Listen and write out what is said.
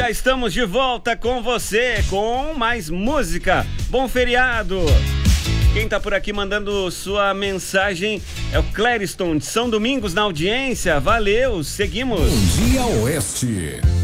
Já estamos de volta com você, com mais música. Bom feriado! Quem tá por aqui mandando sua mensagem é o Clériston de São Domingos na audiência. Valeu, seguimos. Bom Dia Oeste.